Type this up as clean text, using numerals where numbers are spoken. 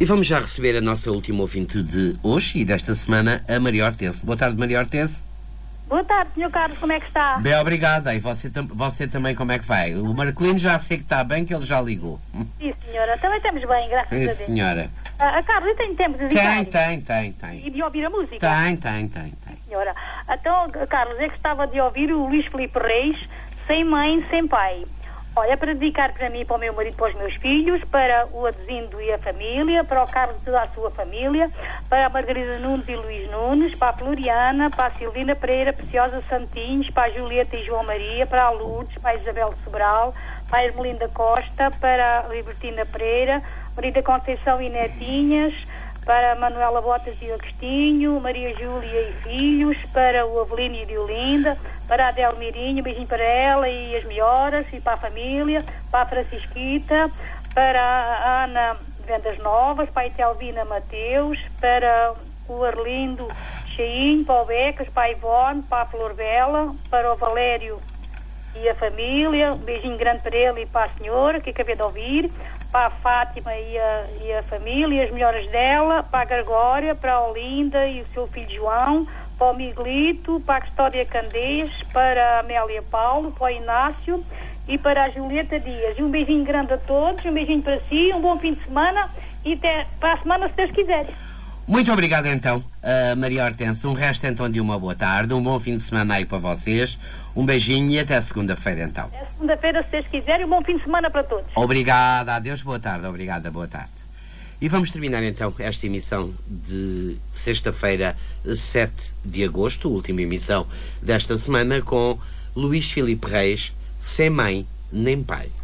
E vamos já receber a nossa última ouvinte de hoje e desta semana, a Maria Hortense. Boa tarde, Maria Hortense. Boa tarde, Sr. Carlos, como é que está? Bem, obrigada. E você também, como é que vai? O Marcelino já sei que está bem, que ele já ligou. Sim, senhora. Também estamos bem, graças a Deus. Sim, senhora. Carlos, eu tenho tempo de Tem. E de ouvir a música? Tem. Senhora. Então, Carlos, eu gostava de ouvir o Luís Filipe Reis, Sem Mãe, Sem Pai. Olha, para dedicar para mim, para o meu marido, para os meus filhos, para o Adezindo e a família, para o Carlos e toda a sua família, para a Margarida Nunes e Luís Nunes, para a Floriana, para a Silvina Pereira, Preciosa Santinhos, para a Julieta e João Maria, para a Lourdes, para a Isabel Sobral, para a Ermelinda Costa, para a Libertina Pereira, Marita Conceição e Netinhas, para a Manuela Botas e Agostinho, Maria Júlia e filhos, para o Avelino e Diolinda, para a Adel Mirinho, beijinho para ela e as melhoras, e para a família, para a Francisquita, para a Ana Vendas Novas, para a Itelvina Mateus, para o Arlindo Cheinho, para o Becas, para a Ivone, para a Flor Bela, para o Valério e a família, um beijinho grande para ele e para a senhora, que acabei de ouvir, para a Fátima e a família, e as melhoras dela, para a Gregória, para a Olinda e o seu filho João, para o Miguelito, para a Custódia Candês, para a Amélia Paulo, para o Inácio e para a Julieta Dias. E um beijinho grande a todos, um beijinho para si, um bom fim de semana e até para a semana, se Deus quiser. Muito obrigado então, Maria Hortense. Um resto então de uma boa tarde, um bom fim de semana aí para vocês, um beijinho e até segunda-feira então. Até segunda-feira, se Deus quiser, e um bom fim de semana para todos. Obrigada, adeus, boa tarde, obrigada, boa tarde. E vamos terminar então esta emissão de sexta-feira, 7 de agosto, última emissão desta semana, com Luís Filipe Reis, Sem Mãe nem Pai.